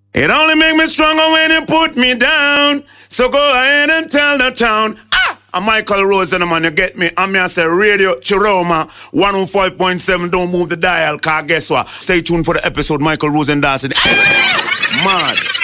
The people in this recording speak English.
It only make me stronger when you put me down. So go ahead and tell the town. I'm Michael Rosen, man, you get me? I'm here, say Radio Chiroma 105.7. Don't move the dial, car guess what? Stay tuned for the episode. Michael Rosen dancing. Mad.